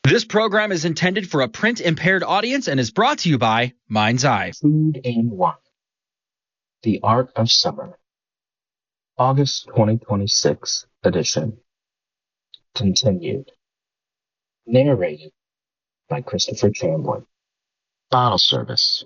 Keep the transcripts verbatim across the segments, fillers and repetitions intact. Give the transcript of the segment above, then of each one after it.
This program is intended for a print-impaired audience and is brought to you by Mind's Eye. Food and Wine. The Art of Summer. August twenty twenty-six edition. Continued. Narrated by Christopher Chamberlain. Bottle service.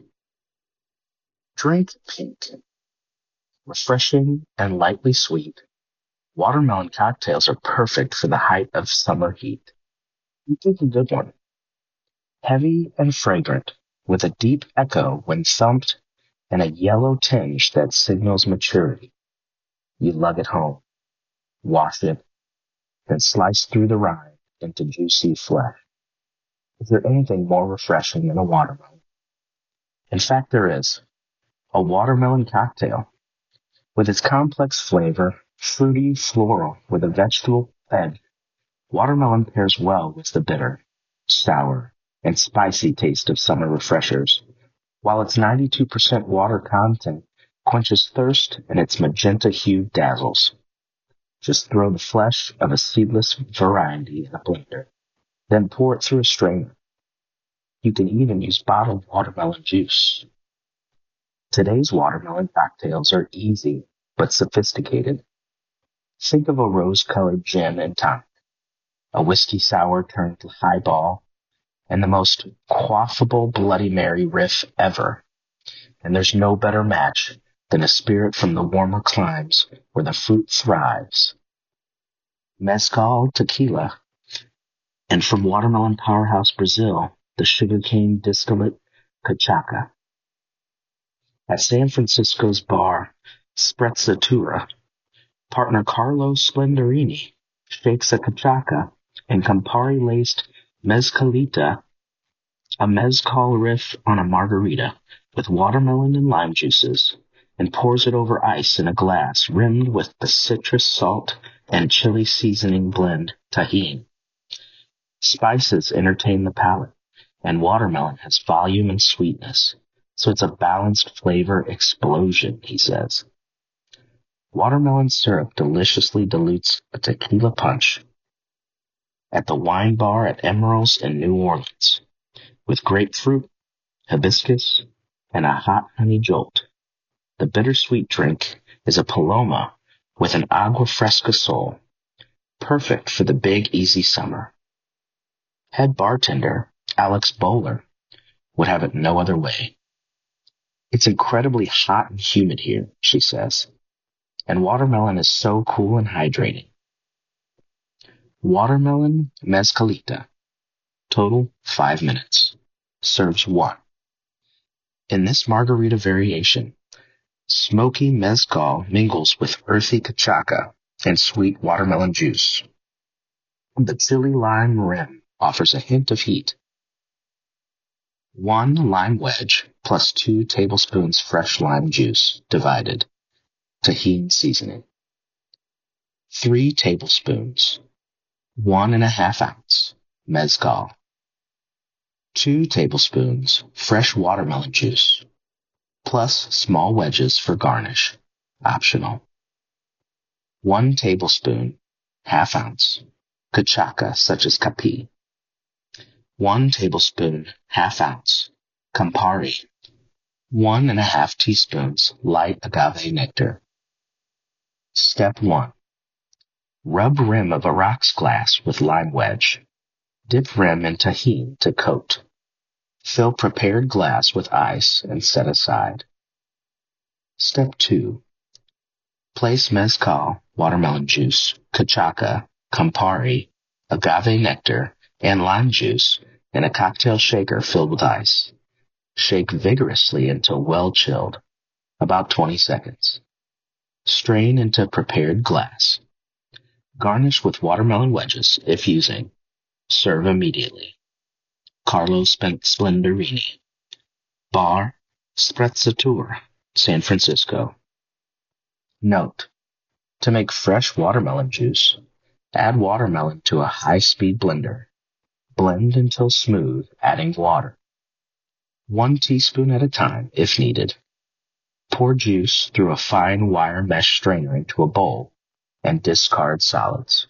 Drink pink. Refreshing and lightly sweet, watermelon cocktails are perfect for the height of summer heat. You take a good one. Heavy and fragrant, with a deep echo when thumped and a yellow tinge that signals maturity. You lug it home, wash it, then slice through the rind into juicy flesh. Is there anything more refreshing than a watermelon? In fact, there is. A watermelon cocktail. With its complex flavor, fruity, floral, with a vegetable edge, watermelon pairs well with the bitter, sour, and spicy taste of summer refreshers, while its ninety-two percent water content quenches thirst and its magenta hue dazzles. Just throw the flesh of a seedless variety in a blender, then pour it through a strainer. You can even use bottled watermelon juice. Today's watermelon cocktails are easy but sophisticated. Think of a rose-colored gin and tonic, a whiskey sour turned to highball, and the most quaffable Bloody Mary riff ever. And there's no better match than a spirit from the warmer climes where the fruit thrives. Mezcal tequila, and from watermelon powerhouse Brazil, the sugarcane distillate cachaca. At San Francisco's bar Sprezzatura, partner Carlo Splendorini shakes a cachaca and Campari-laced mezcalita, a mezcal riff on a margarita with watermelon and lime juices, and pours it over ice in a glass rimmed with the citrus salt and chili seasoning blend Tajín. Spices entertain the palate, and watermelon has volume and sweetness, so it's a balanced flavor explosion, he says. Watermelon syrup deliciously dilutes a tequila punch at the wine bar at Emeril's in New Orleans, with grapefruit, hibiscus, and a hot honey jolt. The bittersweet drink is a paloma with an agua fresca soul, perfect for the big, easy summer. Head bartender Alex Bowler would have it no other way. It's incredibly hot and humid here, she says, and watermelon is so cool and hydrating. Watermelon mezcalita. Total five minutes. Serves one. In this margarita variation, smoky mezcal mingles with earthy cachaca and sweet watermelon juice. The chili lime rim offers a hint of heat. One lime wedge plus two tablespoons fresh lime juice divided. Tajín seasoning. Three tablespoons. One and a half ounce mezcal. Two tablespoons fresh watermelon juice, plus small wedges for garnish, optional. One tablespoon, half ounce, cachaca such as Capi. One tablespoon, half ounce, Campari. One and a half teaspoons light agave nectar. Step one. Rub rim of a rocks glass with lime wedge. Dip rim in Tajín to coat. Fill prepared glass with ice and set aside. Step two. Place mezcal, watermelon juice, cachaca, Campari, agave nectar, and lime juice in a cocktail shaker filled with ice. Shake vigorously until well chilled, about twenty seconds. Strain into prepared glass. Garnish with watermelon wedges, if using. Serve immediately. Carlo Splendorini. Bar Sprezzatura, San Francisco. Note: to make fresh watermelon juice, add watermelon to a high-speed blender. Blend until smooth, adding water. One teaspoon at a time, if needed. Pour juice through a fine wire mesh strainer into a bowl and discard solids.